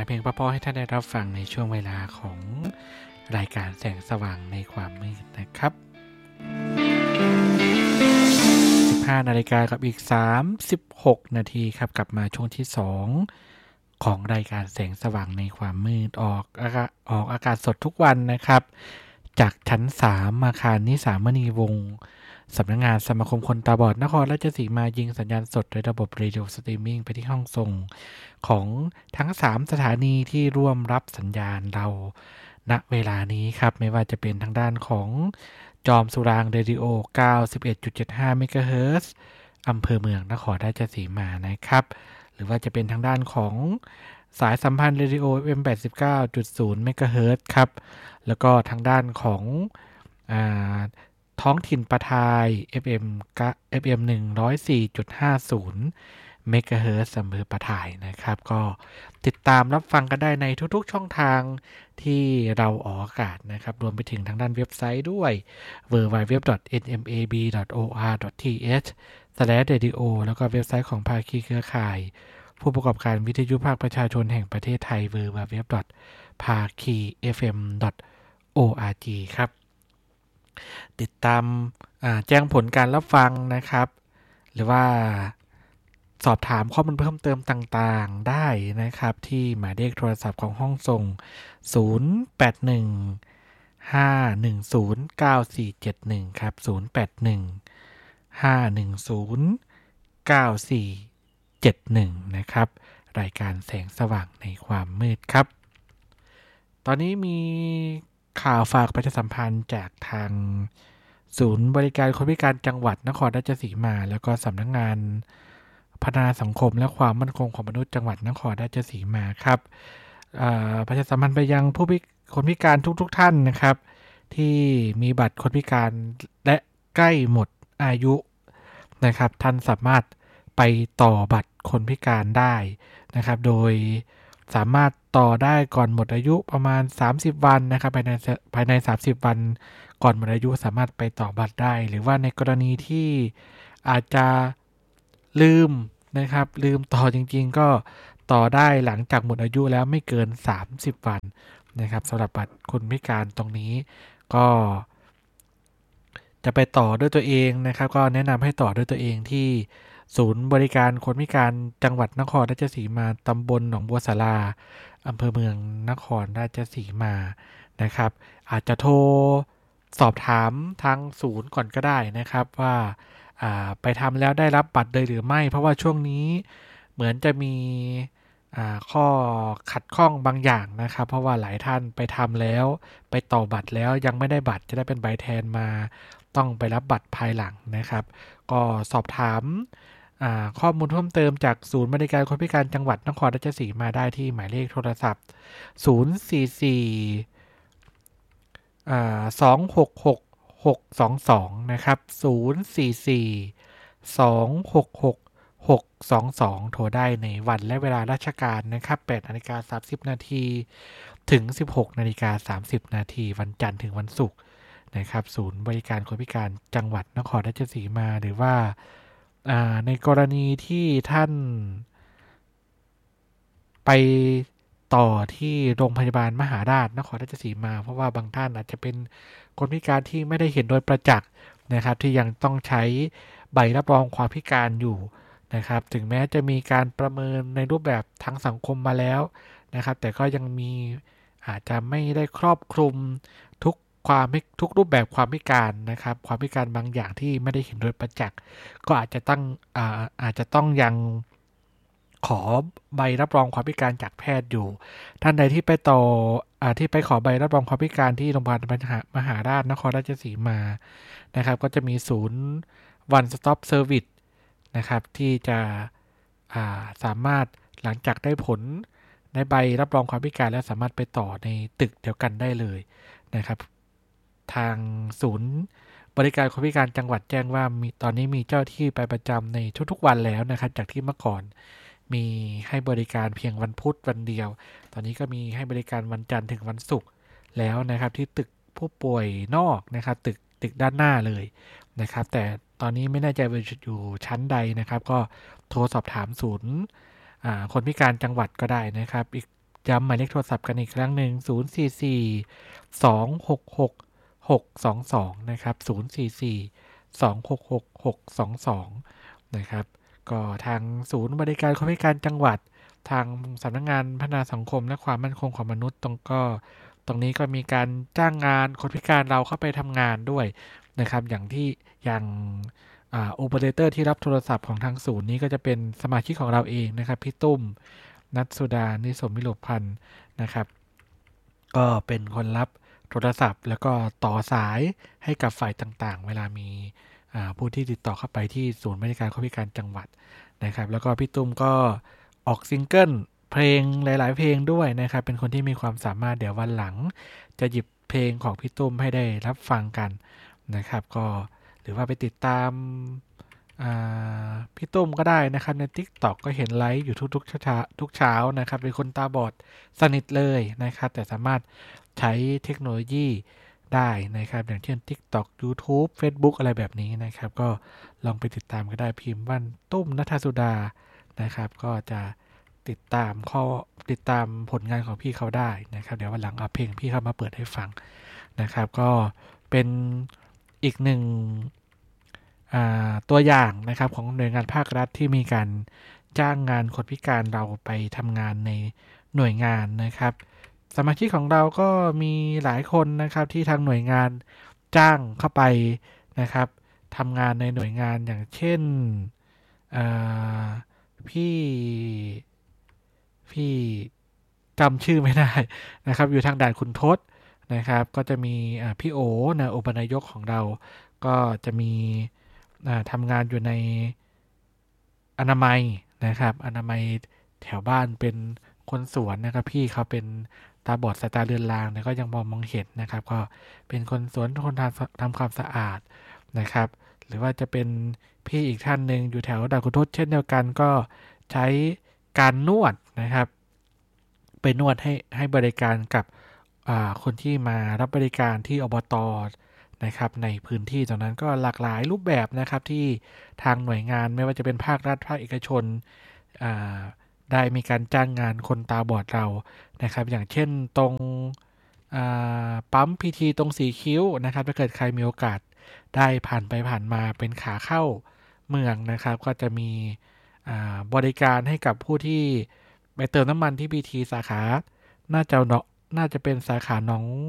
เพลงเพราะๆให้ท่านได้รับฟังในช่วงเวลาของรายการแสงสว่างในความมืดนะครับ15 นาฬิกากับอีก36 นาทีครับกลับมาช่วงที่2ของรายการแสงสว่างในความมืดออกอากาศสดทุกวันนะครับจากชั้น3อาคารนิสามณีวงศ์สำนักงานสมาคมคนตาบอดนครราชสีมายิงสัญญาณสดโดยระบบเรดิโอสตรีมมิ่งไปที่ห้องส่งของทั้ง3สถานีที่ร่วมรับสัญญาณเราณเวลานี้ครับไม่ว่าจะเป็นทางด้านของจอมสุรางเรดิโอ 91.75 เมกะเฮิรตซ์อำเภอเมืองนครราชสีมานะครับหรือว่าจะเป็นทางด้านของสายสัมพันธ์เรดิโอ FM 89.0 เมกะเฮิรตซ์ครับแล้วก็ทางด้านของท้องถิ่นปะทาย FM 104.50 เมกะเฮิรตซ์อำเภอปะทายนะครับก็ติดตามรับฟังกันได้ในทุกๆช่องทางที่เราออกอากาศนะครับรวมไปถึงทางด้านเว็บไซต์ด้วย www.nmab.or.th/radio แล้วก็เว็บไซต์ของภาคีเครือข่ายผู้ประกอบการวิทยุภาคประชาชนแห่งประเทศไทย www.phakifm.org ครับติดตามแจ้งผลการรับฟังนะครับหรือว่าสอบถามข้อมูลเพิ่มเติมต่างๆได้นะครับที่หมายเลขโทรศัพท์ของห้องส่ง0815109471ครับ0815109471นะครับรายการแสงสว่างในความมืดครับตอนนี้มีข่าวฝากประชาสัมพันธ์จากทางศูนย์บริการคนพิการจังหวัดนครราชสีมาแล้วก็สำนักงานพัฒนาสังคมและความมั่นคงของมนุษย์จังหวัดนครราชสีมาครับประชาสัมพันธ์ไปยังคนพิการทุกท่านนะครับที่มีบัตรคนพิการและใกล้หมดอายุนะครับท่านสามารถไปต่อบัตรคนพิการได้นะครับโดยสามารถต่อได้ก่อนหมดอายุประมาณ30วันนะครับภายใน30วันก่อนหมดอายุสามารถไปต่อบัตรได้หรือว่าในกรณีที่อาจจะลืมนะครับลืมต่อจริงๆก็ต่อได้หลังจากหมดอายุแล้วไม่เกิน30วันนะครับสำหรับบัตรคนพิการตรงนี้ก็จะไปต่อด้วยตัวเองนะครับก็แนะนำให้ต่อด้วยตัวเองที่ศูนย์บริการคนพิการจังหวัดนครราชสีมาตำบลหนองบัวสาราอำเภอเมืองนครราชสีมานะครับอาจจะโทรสอบถามทางศูนย์ก่อนก็ได้นะครับว่าไปทำแล้วได้รับบัตรเลยหรือไม่เพราะว่าช่วงนี้เหมือนจะมีข้อขัดข้องบางอย่างนะครับเพราะว่าหลายท่านไปทำแล้วไปต่อบัตรแล้วยังไม่ได้บัตรจะได้เป็นใบแทนมาต้องไปรับบัตรภายหลังนะครับก็สอบถามข้อมูลเพิ่มเติมจากศูนย์บริการคนพิการจังหวัดนครราชสีมาได้ที่หมายเลขโทรศัพท์044 266 622นะครับ044 266 622โทรได้ในวันและเวลาราชการนะครับ 8:30 น.ถึง 16:30 น.วันจันทร์ถึงวันศุกร์นะครับศูนย์บริการคนพิการจังหวัดนครราชสีมาหรือว่าในกรณีที่ท่านไปต่อที่โรงพยาบาลมหาราชนครราชสีมาเพราะว่าบางท่านอาจจะเป็นคนพิการที่ไม่ได้เห็นโดยประจักษ์นะครับที่ยังต้องใช้ใบรับรองความพิการอยู่นะครับถึงแม้จะมีการประเมินในรูปแบบทางสังคมมาแล้วนะครับแต่ก็ยังมีอาจจะไม่ได้ครอบคลุมทุกรูปแบบความพิการนะครับความพิการบางอย่างที่ไม่ได้เห็นโดยประจักษ์ก็อาจจะต้องยังขอใบรับรองความพิการจากแพทย์อยู่ท่านใดที่ไปขอใบรับรองความพิการที่โรงพยาบาลมหาราชนครราชสีมานะครับก็จะมีศูนย์ One Stop Service นะครับที่จะสามารถหลังจากได้ผลในใบรับรองความพิการแล้วสามารถไปต่อในตึกเดียวกันได้เลยนะครับทางศูนย์บริการคนพิการจังหวัดแจ้งว่าตอนนี้มีเจ้าที่ไปประจำในทุกๆวันแล้วนะครับจากที่เมื่อก่อนมีให้บริการเพียงวันพุธวันเดียวตอนนี้ก็มีให้บริการวันจันทร์ถึงวันศุกร์แล้วนะครับที่ตึกผู้ป่วยนอกนะครับตึกด้านหน้าเลยนะครับแต่ตอนนี้ไม่แน่ใจว่าอยู่ชั้นใดนะครับก็โทรสอบถามศูนย์คนพิการจังหวัดก็ได้นะครับอีกย้ำหมายเลขโทรศัพท์กันอีกครั้งหนึ่ง044 266 622นะครับ044 266 622นะครับก็ทางศูนย์บริการคนพิการจังหวัดทางสำนักงานพัฒนาสังคมและความมั่นคงของมนุษย์ตรงนี้ก็มีการจ้างงานคนพิการเราเข้าไปทำงานด้วยนะครับอย่างโอเปอเรเตอร์ที่รับโทรศัพท์ของทางศูนย์นี้ก็จะเป็นสมาชิกของเราเองนะครับพี่ตุ้มนัทสุดานิสมวิโรจน์พันธ์นะครับก็เป็นคนรับโทรศัพท์แล้วก็ต่อสายให้กับฝ่ายต่างๆเวลามีผู้ที่ติดต่อเข้าไปที่ศูนย์บริการคนพิการจังหวัดนะครับแล้วก็พี่ตุ้มก็ออกซิงเกิลเพลงหลายๆเพลงด้วยนะครับเป็นคนที่มีความสามารถเดี๋ยววันหลังจะหยิบเพลงของพี่ตุ้มให้ได้รับฟังกันนะครับก็หรือว่าไปติดตามพี่ตุ้มก็ได้นะครับใน TikTok ก็เห็นไลฟ์อยู่ทุกเช้านะครับเป็นคนตาบอดสนิทเลยนะครับแต่สามารถใช้เทคโนโลยีได้นะครับอย่างเช่น TikTok YouTube Facebook อะไรแบบนี้นะครับก็ลองไปติดตามก็ได้พิมพ์ว่าตุ้มณัฐสุดานะครับก็จะติดตามผลงานของพี่เขาได้นะครับเดี๋ยววันหลังเอาเพลงพี่เขามาเปิดให้ฟังนะครับก็เป็นอีกหนึ่งตัวอย่างนะครับของหน่วยงานภาครัฐที่มีการจ้างงานคนพิการเราไปทำงานในหน่วยงานนะครับสมาชิกของเราก็มีหลายคนนะครับที่ทางหน่วยงานจ้างเข้าไปนะครับทำงานในหน่วยงานอย่างเช่นพี่จำชื่อไม่ได้นะครับอยู่ทางด่านขุนทดนะครับก็จะมีพี่โอนะอุปนายกของเราก็จะมีทำงานอยู่ในอนามัยนะครับอนามัยแถวบ้านเป็นคนสวนนะครับพี่เขาเป็นตาบอดสายตาเลือนลางแต่ก็ยังมองเห็นนะครับก็เป็นคนสวนคนทำความสะอาดนะครับหรือว่าจะเป็นพี่อีกท่านหนึ่งอยู่แถวด่านขุนทดเช่นเดียวกันก็ใช้การนวดนะครับไปนวดให้บริการกับคนที่มารับบริการที่อบต.นะครับในพื้นที่ตรงนั้นก็หลากหลายรูปแบบนะครับที่ทางหน่วยงานไม่ว่าจะเป็นภาครัฐภาคเอกชนได้มีการจ้างงานคนตาบอดเรานะครับอย่างเช่นตรงปั๊มพีทีตรงสีคิ้วนะครับถ้าเกิดใครมีโอกาสได้ผ่านไปผ่านมาเป็นขาเข้าเมืองนะครับก็จะมีบริการให้กับผู้ที่ไปเติมน้ำมันที่พีทีสาขาน่าจะเป็นสาขาหนอง